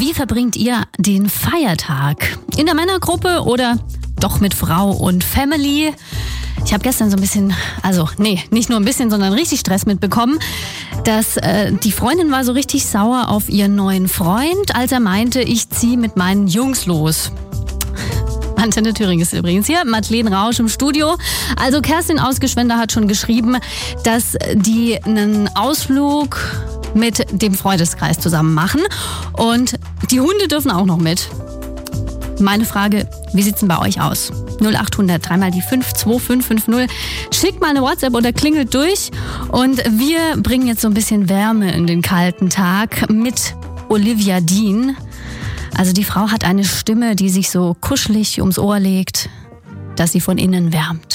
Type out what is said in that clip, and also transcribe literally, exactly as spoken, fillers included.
Wie verbringt ihr den Feiertag? In der Männergruppe oder doch mit Frau und Family? Ich habe gestern so ein bisschen, also nee, nicht nur ein bisschen, sondern richtig Stress mitbekommen, dass äh, die Freundin war so richtig sauer auf ihren neuen Freund, als er meinte, ich ziehe mit meinen Jungs los. Antenne Thüringen ist übrigens hier, Madeleine Rausch im Studio. Also Kerstin Ausgeschwender hat schon geschrieben, dass die einen Ausflug mit dem Freundeskreis zusammen machen und die Hunde dürfen auch noch mit. Meine Frage, wie sieht's denn bei euch aus? null acht hundert, dreimal die fünf, zwei fünf fünf null. Schickt mal eine WhatsApp oder klingelt durch. Und wir bringen jetzt so ein bisschen Wärme in den kalten Tag mit Olivia Dean. Also die Frau hat eine Stimme, die sich so kuschelig ums Ohr legt, dass sie von innen wärmt.